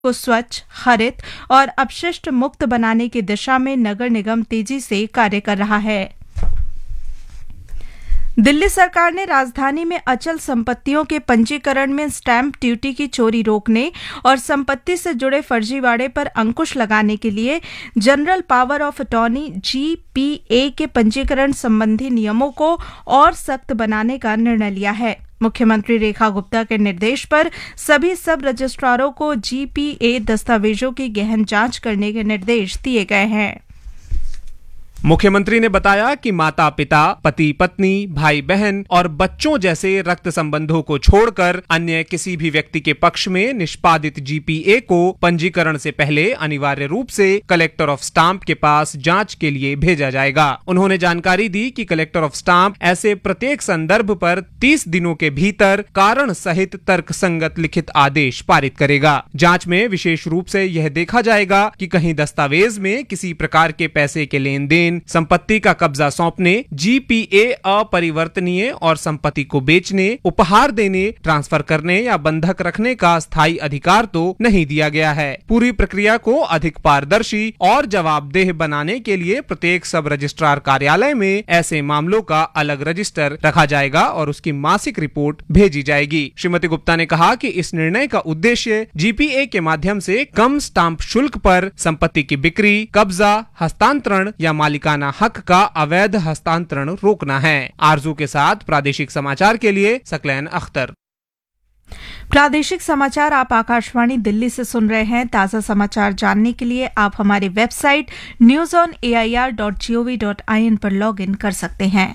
को स्वच्छ, हरित और अपशिष्ट मुक्त बनाने की दिशा में नगर निगम तेजी से कार्य कर रहा है। दिल्ली सरकार ने राजधानी में अचल संपत्तियों के पंजीकरण में स्टैंप ड्यूटी की चोरी रोकने और संपत्ति से जुड़े फर्जीवाड़े पर अंकुश लगाने के लिए general power of attorney (GPA) के पंजीकरण संबंधी नियमों को और सख्त बनाने का निर्णय लिया है। मुख्यमंत्री रेखा गुप्ता के निर्देश पर सभी सब रजिस्ट्रारों को GPA दस्तावेजों की गहन जांच करने के निर्देश दिए गए हैं। मुख्यमंत्री ने बताया कि माता पिता, पति पत्नी, भाई बहन और बच्चों जैसे रक्त संबंधों को छोड़कर अन्य किसी भी व्यक्ति के पक्ष में निष्पादित GPA को पंजीकरण से पहले अनिवार्य रूप से कलेक्टर ऑफ स्टाम्प के पास जांच के लिए भेजा जाएगा। उन्होंने जानकारी दी कि कलेक्टर ऑफ स्टाम्प ऐसे प्रत्येक संदर्भ पर 30 दिनों के भीतर कारण सहित तर्कसंगत लिखित आदेश पारित करेगा। जांच में विशेष रूप से यह देखा जाएगा कि कहीं दस्तावेज में किसी प्रकार के पैसे के लेन देन, संपत्ति का कब्जा सौंपने, GPA अपरिवर्तनीय और संपत्ति को बेचने, उपहार देने, ट्रांसफर करने या बंधक रखने का स्थायी अधिकार तो नहीं दिया गया है। पूरी प्रक्रिया को अधिक पारदर्शी और जवाबदेह बनाने के लिए प्रत्येक सब रजिस्ट्रार कार्यालय में ऐसे मामलों का अलग रजिस्टर रखा जाएगा और उसकी मासिक रिपोर्ट भेजी जाएगी। श्रीमती गुप्ता ने कहा कि इस निर्णय का उद्देश्य GPA के माध्यम से कम स्टाम्प शुल्क पर संपत्ति की बिक्री, कब्जा, हस्तांतरण या मालिकाना हक का अवैध हस्तांतरण रोकना है। आरजू के साथ प्रादेशिक समाचार के लिए सकलैन अख्तर। प्रादेशिक समाचार आप आकाशवाणी दिल्ली से सुन रहे हैं। ताज़ा समाचार जानने के लिए आप हमारी वेबसाइट newsonair.gov.in पर लॉगिन कर सकते हैं।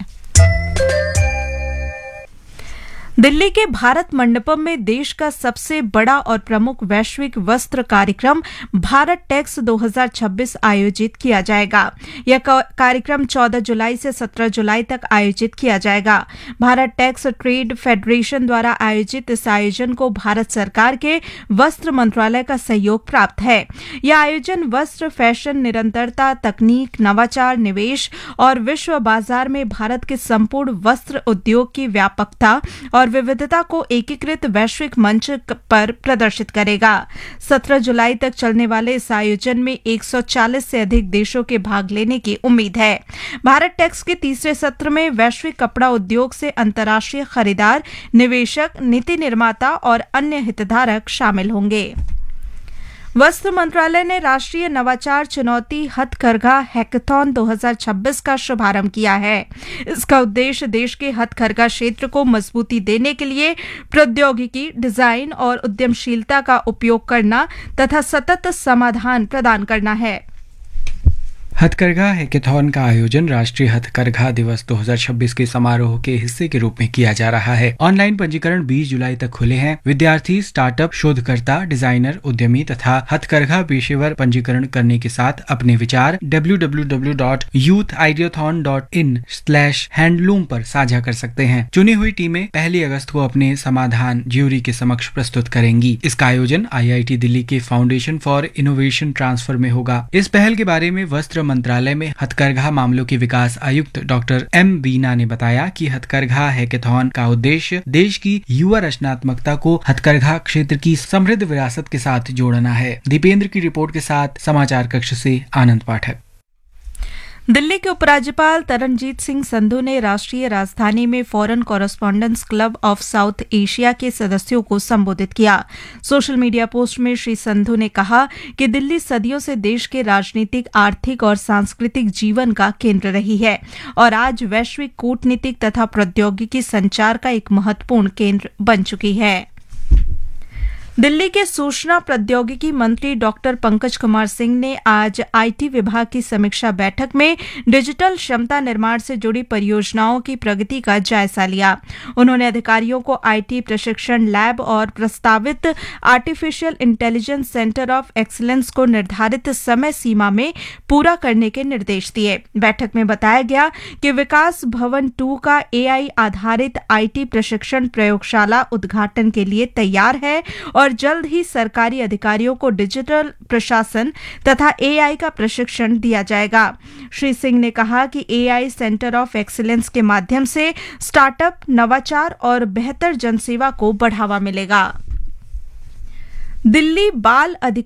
दिल्ली के भारत मंडपम में देश का सबसे बड़ा और प्रमुख वैश्विक वस्त्र कार्यक्रम भारत टेक्स 2026 आयोजित किया जाएगा। यह कार्यक्रम 14 जुलाई से 17 जुलाई तक आयोजित किया जाएगा। भारत टेक्स ट्रेड फेडरेशन द्वारा आयोजित इस आयोजन को भारत सरकार के वस्त्र मंत्रालय का सहयोग प्राप्त है। यह आयोजन वस्त्र, फैशन, निरंतरता, तकनीक, नवाचार, निवेश और विश्व बाजार में भारत के संपूर्ण वस्त्र उद्योग की व्यापकता और विविधता को एकीकृत वैश्विक मंच पर प्रदर्शित करेगा। 17 जुलाई तक चलने वाले इस आयोजन में 140 से अधिक देशों के भाग लेने की उम्मीद है। भारत टेक्स के तीसरे सत्र में वैश्विक कपड़ा उद्योग से अंतर्राष्ट्रीय खरीदार, निवेशक, नीति निर्माता और अन्य हितधारक शामिल होंगे। वस्त्र मंत्रालय ने राष्ट्रीय नवाचार चुनौती हथकरघा हैकाथॉन 2026 का शुभारंभ किया है। इसका उद्देश्य देश के हथकरघा क्षेत्र को मजबूती देने के लिए प्रौद्योगिकी, डिजाइन और उद्यमशीलता का उपयोग करना तथा सतत समाधान प्रदान करना है। हथकरघा हैकाथॉन का आयोजन राष्ट्रीय हथकरघा दिवस 2026 के समारोह के हिस्से के रूप में किया जा रहा है। ऑनलाइन पंजीकरण 20 जुलाई तक खुले हैं। विद्यार्थी, स्टार्टअप, शोधकर्ता, डिजाइनर, उद्यमी तथा हथकरघा पेशेवर पंजीकरण करने के साथ अपने विचार www.youthideathon.in/handloom पर साझा कर सकते हैं। चुनी हुई टीमें 1 अगस्त को अपने समाधान ज्यूरी के समक्ष प्रस्तुत करेंगी। इसका आयोजन IIT दिल्ली के फाउंडेशन फॉर इनोवेशन ट्रांसफर में होगा। इस पहल के बारे में वस्त्र मंत्रालय में हथकरघा मामलों के विकास आयुक्त डॉक्टर M वीना ने बताया कि हथकरघा हैकाथॉन का उद्देश्य देश की युवा रचनात्मकता को हथकरघा क्षेत्र की समृद्ध विरासत के साथ जोड़ना है। दीपेंद्र की रिपोर्ट के साथ समाचार कक्ष से आनंद पाठक। दिल्ली के उपराज्यपाल तरनजीत सिंह संधू ने राष्ट्रीय राजधानी में foreign correspondents club of south Asia के सदस्यों को संबोधित किया। सोशल मीडिया पोस्ट में श्री संधू ने कहा कि दिल्ली सदियों से देश के राजनीतिक, आर्थिक और सांस्कृतिक जीवन का केंद्र रही है और आज वैश्विक कूटनीतिक तथा प्रौद्योगिकी संचार का एक महत्वपूर्ण केंद्र बन चुकी है। दिल्ली के सूचना प्रौद्योगिकी मंत्री डॉक्टर पंकज कुमार सिंह ने आज IT विभाग की समीक्षा बैठक में डिजिटल क्षमता निर्माण से जुड़ी परियोजनाओं की प्रगति का जायजा लिया। उन्होंने अधिकारियों को IT प्रशिक्षण लैब और प्रस्तावित artificial intelligence centre of excellence को निर्धारित समय सीमा में पूरा करने के निर्देश दिए। बैठक में बताया गया कि विकास भवन 2 का AI आधारित IT प्रशिक्षण प्रयोगशाला उद्घाटन के लिए तैयार है और जल्द ही सरकारी अधिकारियों को डिजिटल प्रशासन तथा AI का प्रशिक्षण दिया जाएगा। श्री सिंह ने कहा कि AI सेंटर ऑफ एक्सीलेंस के माध्यम से स्टार्टअप, नवाचार और बेहतर जनसेवा को बढ़ावा मिलेगा। दिल्ली बाल